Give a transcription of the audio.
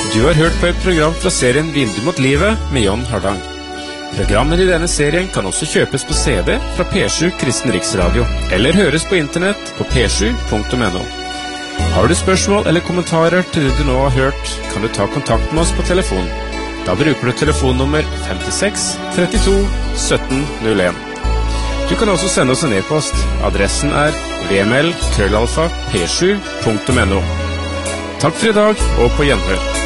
Du har hørt på et program fra serien Vindu mot livet med John Hardang. Programmet i denne serien kan også kjøpes på CD fra P7 Kristen Riksradio, eller høres på internett på p7.no. Har du spørsmål eller kommentarer til det du nå har hørt, kan du ta kontakt med oss på telefon. Da bruker du telefonnummer 56 32 17 01. Du kan også sende oss en e-post. Adressen er vml@p7.no. Takk for i dag, og på gjenhør.